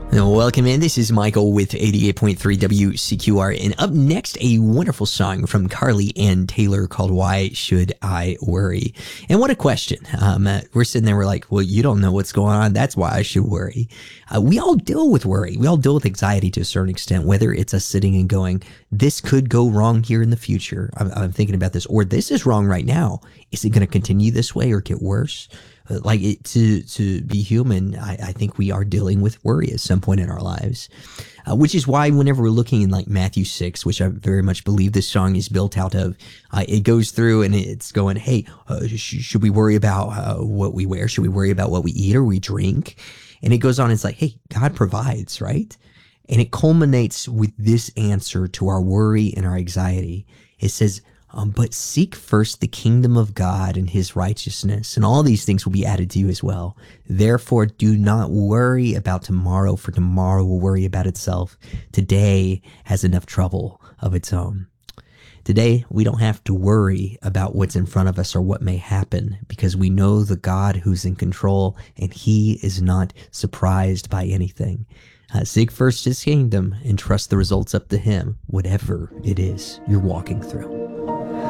Welcome in. This is Michael with 88.3 WCQR. And up next, a wonderful song from Carly and Taylor called Why Should I Worry? And what a question. We're sitting there, we're like, well, you don't know what's going on. That's why I should worry. We all deal with worry. We all deal with anxiety to a certain extent, whether it's us sitting and going, this could go wrong here in the future. I'm thinking about this, or this is wrong right now. Is it going to continue this way or get worse? To be human, I think we are dealing with worry at some point in our lives, which is why whenever we're looking in like Matthew 6, which I very much believe this song is built out of, it goes through and it's going, hey, should we worry about what we wear? Should we worry about what we eat or we drink? And it goes on, it's like, hey, God provides, right? And it culminates with this answer to our worry and our anxiety. It says, but seek first the kingdom of God and his righteousness, and all these things will be added to you as well. Therefore, do not worry about tomorrow, for tomorrow will worry about itself. Today has enough trouble of its own. Today, we don't have to worry about what's in front of us or what may happen, because we know the God who's in control, and he is not surprised by anything. Seek first his kingdom and trust the results up to him, whatever it is you're walking through.